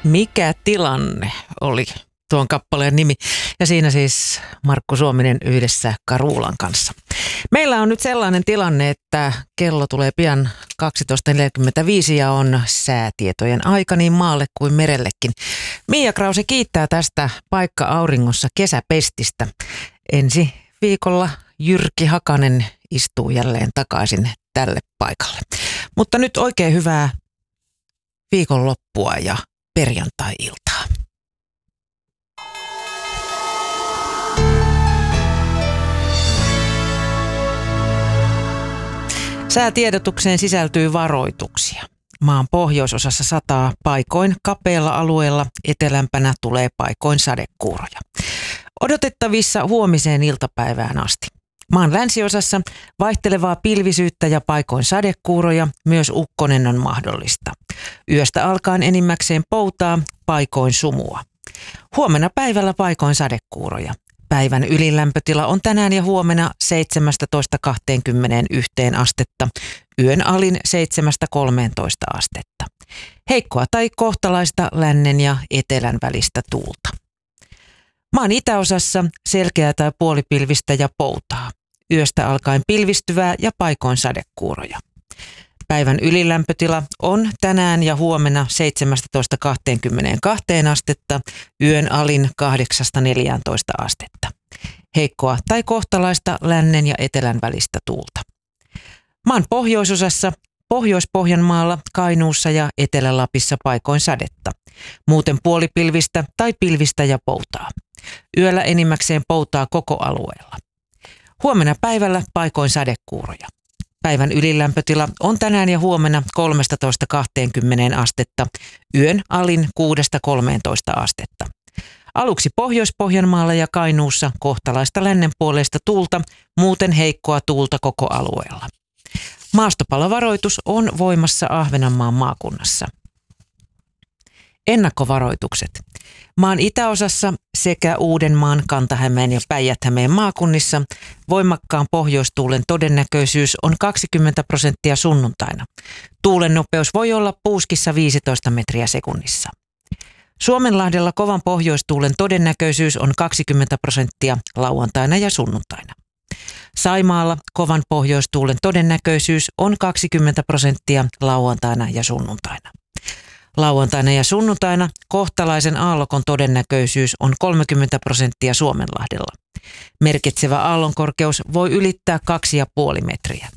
Mikä tilanne oli tuon kappaleen nimi. Ja siinä siis Markku Suominen yhdessä Karuulan kanssa. Meillä on nyt sellainen tilanne, että kello tulee pian 12.45 ja on säätietojen aika niin maalle kuin merellekin. Mia Krause kiittää tästä paikka-auringossa kesäpestistä. Ensi viikolla Jyrki Hakanen istuu jälleen takaisin tälle paikalle. Mutta nyt oikein hyvää viikonloppua ja perjantai-iltaa. Säätiedotukseen sisältyy varoituksia. Maan pohjoisosassa sataa paikoin kapealla alueella, etelämpänä tulee paikoin sadekuuroja. Odotettavissa huomiseen iltapäivään asti. Maan länsiosassa vaihtelevaa pilvisyyttä ja paikoin sadekuuroja, myös ukkonen on mahdollista. Yöstä alkaen enimmäkseen poutaa, paikoin sumua. Huomenna päivällä paikoin sadekuuroja. Päivän ylilämpötila on tänään ja huomenna 17-21 astetta, yön alin 7-13 astetta. Heikkoa tai kohtalaista lännen ja etelän välistä tuulta. Maan itäosassa selkeää tai puolipilvistä ja poutaa. Yöstä alkaen pilvistyvää ja paikoin sadekuuroja. Päivän ylilämpötila on tänään ja huomenna 17-22 astetta, yön alin 8-14 astetta. Heikkoa tai kohtalaista lännen ja etelän välistä tuulta. Maan pohjoisosassa, Pohjois-Pohjanmaalla, Kainuussa ja Etelä-Lapissa paikoin sadetta. Muuten puolipilvistä tai pilvistä ja poutaa. Yöllä enimmäkseen poutaa koko alueella. Huomenna päivällä paikoin sadekuuroja. Päivän ylilämpötila on tänään ja huomenna 13-20 astetta, yön alin 6-13 astetta. Aluksi Pohjois-Pohjanmaalla ja Kainuussa kohtalaista lännenpuoleista tuulta, muuten heikkoa tuulta koko alueella. Maastopalovaroitus on voimassa Ahvenanmaan maakunnassa. Ennakkovaroitukset. Maan itäosassa sekä Uudenmaan, Kanta-Hämeen ja Päijät-Hämeen maakunnissa voimakkaan pohjoistuulen todennäköisyys on 20% sunnuntaina. Tuulen nopeus voi olla puuskissa 15 metriä sekunnissa. Suomenlahdella kovan pohjoistuulen todennäköisyys on 20% lauantaina ja sunnuntaina. Saimaalla kovan pohjoistuulen todennäköisyys on 20% lauantaina ja sunnuntaina. Lauantaina ja sunnuntaina kohtalaisen aallokon todennäköisyys on 30% Suomenlahdella. Merkitsevä aallonkorkeus voi ylittää 2,5 metriä.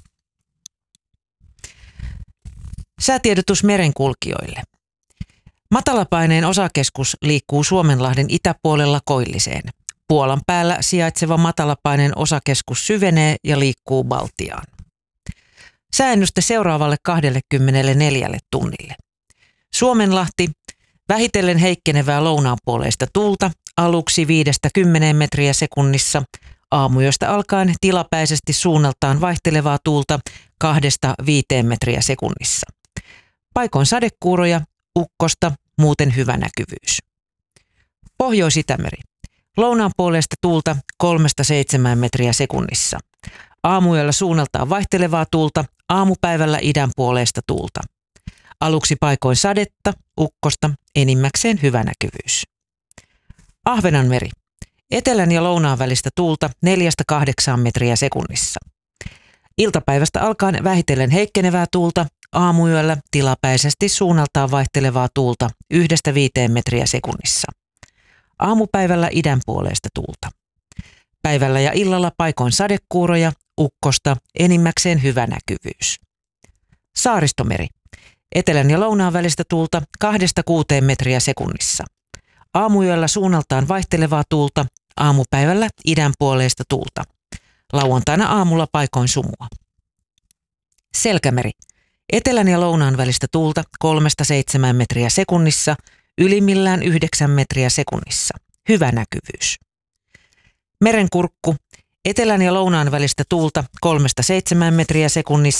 Säätiedotus merenkulkijoille. Matalapaineen osakeskus liikkuu Suomenlahden itäpuolella koilliseen. Puolan päällä sijaitseva matalapaineen osakeskus syvenee ja liikkuu Baltiaan. Sääennuste seuraavalle 24 tunnille. Suomenlahti, vähitellen heikkenevää lounaanpuoleista tuulta, aluksi 5-10 metriä sekunnissa, aamuyöstä alkaen tilapäisesti suunnaltaan vaihtelevaa tuulta 2-5 metriä sekunnissa. Paikoin sadekuuroja, ukkosta, muuten hyvä näkyvyys. Pohjois-Itämeri, lounaanpuoleista tuulta 3-7 metriä sekunnissa. Aamuyöllä suunnaltaan vaihtelevaa tuulta, aamupäivällä idän puoleista tuulta. Aluksi paikoin sadetta, ukkosta, enimmäkseen hyvä näkyvyys. Ahvenanmeri. Etelän ja lounaan välistä tuulta 4-8 metriä sekunnissa. Iltapäivästä alkaen vähitellen heikkenevää tuulta, aamuyöllä tilapäisesti suunnaltaan vaihtelevaa tuulta 1-5 metriä sekunnissa. Aamupäivällä idän puoleista tuulta. Päivällä ja illalla paikoin sadekuuroja, ukkosta, enimmäkseen hyvä näkyvyys. Saaristomeri. Etelän ja lounaan välistä tuulta 2-6 metriä sekunnissa. Aamuyöllä suunnaltaan vaihtelevaa tuulta, aamupäivällä idän puoleista tuulta. Lauantaina aamulla paikoin sumua. Selkämeri. Etelän ja lounaan välistä tuulta 3-7 metriä sekunnissa, ylimmillään 9 metriä sekunnissa. Hyvä näkyvyys. Merenkurkku. Etelän ja lounaan välistä tuulta 3-7 metriä sekunnissa.